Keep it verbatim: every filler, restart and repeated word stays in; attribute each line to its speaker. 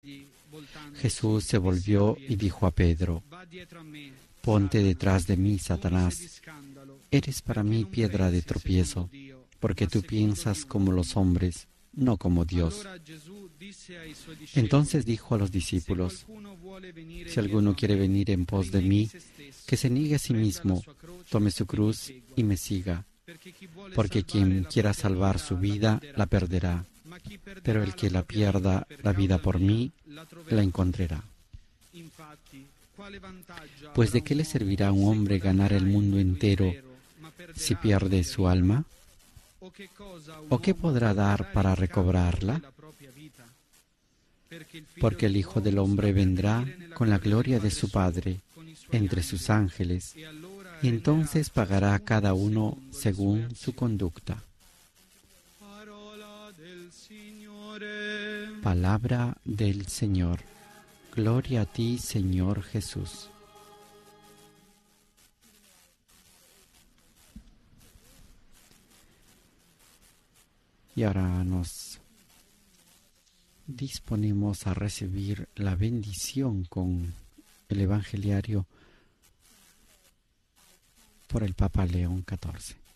Speaker 1: Jesús se volvió y dijo a Pedro: «Ponte detrás de mí, Satanás. Eres para mí piedra de tropiezo, porque tú piensas como los hombres, no como Dios». Entonces dijo a los discípulos: «Si alguno quiere venir en pos de mí, que se niegue a sí mismo, tome su cruz y me siga. Porque quien quiera salvar su vida, la perderá. Pero el que la pierda la vida por mí, la encontrará. Pues ¿de qué le servirá a un hombre ganar el mundo entero si pierde su alma? ¿O qué podrá dar para recobrarla? Porque el Hijo del Hombre vendrá con la gloria de su Padre entre sus ángeles, y entonces pagará a cada uno según su conducta». Palabra del Señor. Gloria a ti, Señor Jesús. Y ahora nos disponemos a recibir la bendición con el Evangeliario por el Papa León catorce.